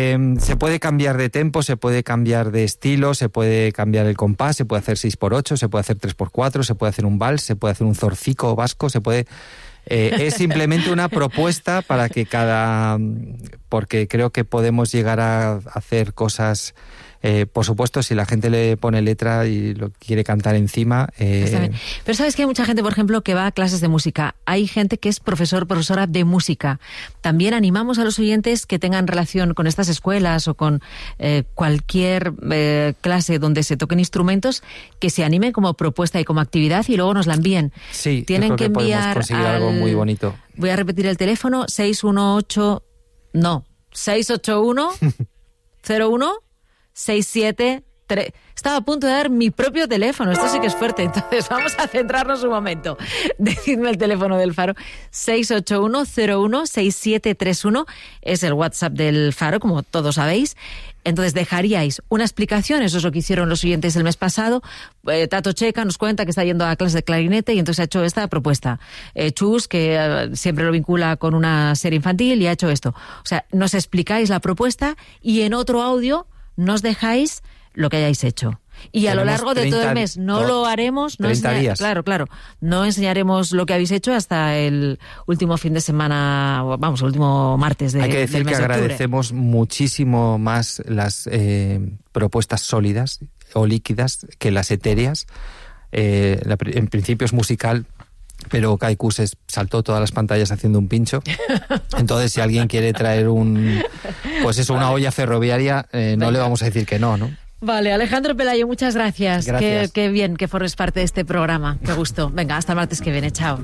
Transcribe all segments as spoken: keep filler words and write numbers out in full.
Eh, se puede cambiar de tempo, se puede cambiar de estilo, se puede cambiar el compás, se puede hacer seis por ocho, se puede hacer tres por cuatro, se puede hacer un vals, se puede hacer un zorcico vasco, se puede... Eh, es simplemente una propuesta para que cada... Porque creo que podemos llegar a hacer cosas... Eh, por supuesto, si la gente le pone letra y lo quiere cantar encima... Eh... Pero sabes que hay mucha gente, por ejemplo, que va a clases de música. Hay gente que es profesor, profesora de música. También animamos a los oyentes que tengan relación con estas escuelas o con eh, cualquier eh, clase donde se toquen instrumentos, que se animen como propuesta y como actividad y luego nos la envíen. Sí, tienen yo creo que, que enviar podemos conseguir al... algo muy bonito. Voy a repetir el teléfono, seis uno ocho... No, seis ocho uno cero uno seis siete tres. Estaba a punto de dar mi propio teléfono, esto sí que es fuerte, entonces vamos a centrarnos un momento. Decidme el teléfono del Faro. seis ocho uno cero uno seis siete tres uno es el WhatsApp del Faro, como todos sabéis. Entonces dejaríais una explicación, eso es lo que hicieron los oyentes el mes pasado. Eh, Tato Checa nos cuenta que está yendo a clases de clarinete y entonces ha hecho esta propuesta. Eh, Chus, que eh, siempre lo vincula con una serie infantil y ha hecho esto. O sea, nos explicáis la propuesta y en otro audio nos dejáis lo que hayáis hecho. Y a lo largo de todo el mes no lo haremos, no treinta días. Claro, claro. No enseñaremos lo que habéis hecho hasta el último fin de semana, vamos, el último martes de, Hay que decir del mes que de octubre. agradecemos muchísimo más las eh, propuestas sólidas o líquidas que las etéreas. Eh, la, en principio es musical, pero Kaiku se saltó todas las pantallas haciendo un pincho. Entonces, si alguien quiere traer un, pues eso, una olla ferroviaria, eh, no le vamos a decir que no, ¿no? Vale, Alejandro Pelayo, muchas gracias. Gracias. Qué, qué bien que formes parte de este programa. Qué gusto. Venga, hasta el martes que viene. Chao.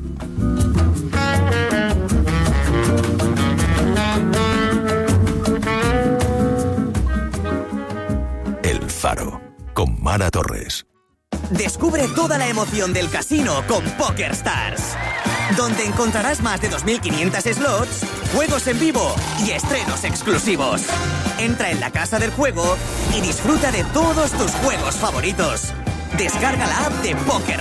El Faro, con Mara Torres. Descubre toda la emoción del casino con PokerStars, donde encontrarás más de dos mil quinientos slots, juegos en vivo y estrenos exclusivos. Entra en la casa del juego y disfruta de todos tus juegos favoritos. Descarga la app de Poker